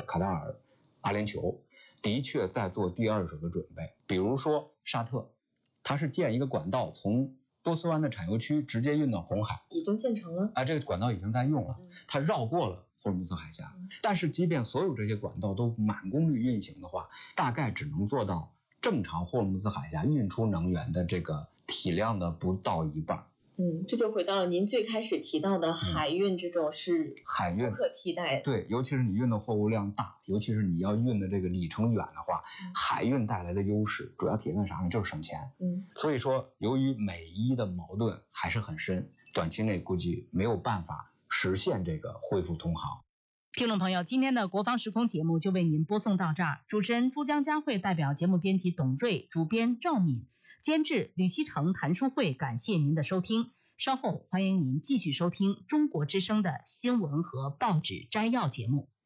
卡塔尔、阿联酋，的确在做第二手的准备。比如说沙特，它是建一个管道从波斯湾的产油区直接运到红海， 已经建成了这个管道已经在用了，它绕过了霍尔木兹海峡。但是即便所有这些管道都满功率运行的话，大概只能做到正常霍尔木兹海峡运出能源的这个体量的不到一半。 这就回到了您最开始提到的海运这种是海运不可替代的。 对，尤其是你运的货物量大，尤其是你要运的这个里程远的话，海运带来的优势主要体现啥呢？就是省钱。所以说由于美伊的矛盾还是很深，短期内估计没有办法实现这个恢复通航。 听众朋友，今天的国防时空节目就为您播送到这儿。主持人珠江佳慧代表节目编辑董瑞，主编赵敏，监制吕希成、谭淑慧，感谢您的收听。稍后欢迎您继续收听中国之声的新闻和报纸摘要节目。